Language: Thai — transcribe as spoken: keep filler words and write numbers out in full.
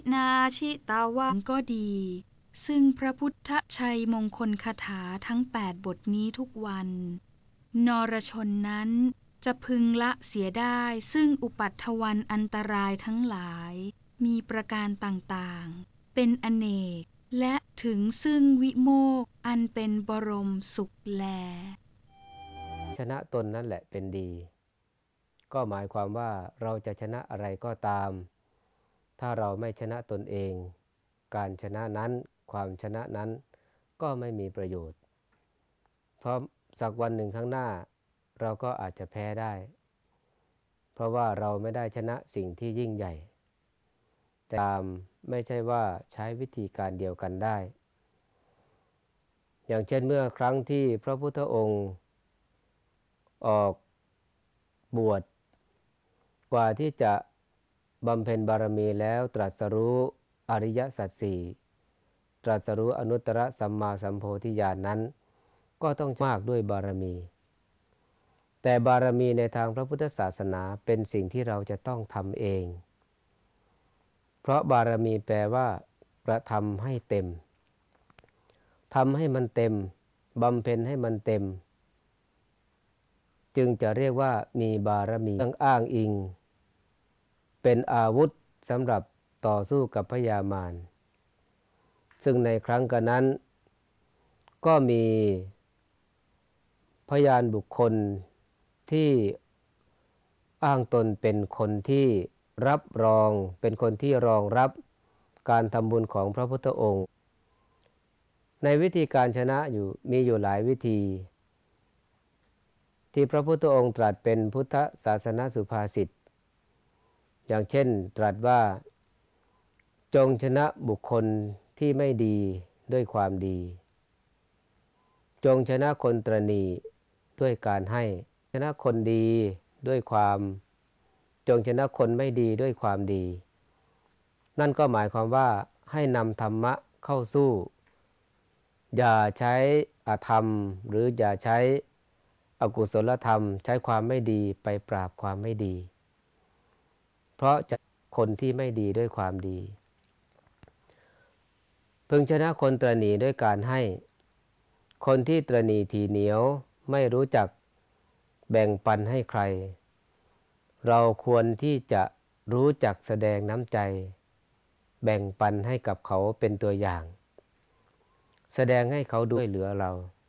นาชิตาวะก็ดีซึ่งพระพุทธชัยมงคลคาถาทั้งแปดบทนี้ทุกวันนรชนนั้นจะพึงละเสียได้ซึ่งอุปัฏฐวันอันตรายทั้งหลายมีประการต่างๆเป็นอเนกและถึงซึ่งวิโมกข์อันเป็นบรมสุขแลชนะตนนั่นแหละเป็นดีก็หมายความว่าเราจะชนะอะไรก็ตามถ้าเราไม่ชนะตนเองการชนะนั้นความชนะนั้นก็ไม่มีประโยชน์เพราะสักวันหนึ่งข้างหน้าเราก็อาจจะแพ้ได้เพราะว่าเราไม่ได้ชนะสิ่งที่ยิ่งใหญ่แต่ตามไม่ใช่ว่าใช้วิธีการเดียวกันได้อย่างเช่นเมื่อครั้งที่พระพุทธองค์ออกบวชกว่าที่จะบำเพ็ญบารมีแล้วตรัสรู้อริยสัจสี่ตรัสรู้อนุตตรสัมมาสัมโพธิญาณ นั้นก็ต้องมากด้วยบารมีแต่บารมีในทางพระพุทธศาสนาเป็นสิ่งที่เราจะต้องทำเองเพราะบารมีแปลว่ากระทำให้เต็มทำให้มันเต็มบำเพ็ญให้มันเต็มจึงจะเรียกว่ามีบารมีต้องอ้างอิงเป็นอาวุธสำหรับต่อสู้กับพญามารซึ่งในครั้งกระนั้นก็มีพยานบุคคลที่อ้างตนเป็นคนที่รับรองเป็นคนที่รองรับการทำบุญของพระพุทธองค์ในวิธีการชนะอยู่มีอยู่หลายวิธีที่พระพุทธองค์ตรัสเป็นพุทธศาสนสุภาษิตอย่างเช่นตรัสว่าจงชนะบุคคลที่ไม่ดีด้วยความดีจงชนะคนตระหนี่ด้วยการให้ชนะคนดีด้วยความจงชนะคนไม่ดีด้วยความดีนั่นก็หมายความว่าให้นำธรรมะเข้าสู้อย่าใช้อธรรมหรืออย่าใช้อกุศลธรรมใช้ความไม่ดีไปปราบความไม่ดีเพราะจะคนที่ไม่ดีด้วยความดีพึงชนะคนตระหนี่ด้วยการให้คนที่ตระหนี่ทีเหนียวไม่รู้จักแบ่งปันให้ใครเราควรที่จะรู้จักแสดงน้ำใจแบ่งปันให้กับเขาเป็นตัวอย่างแสดงให้เขาด้วยเหลือเรา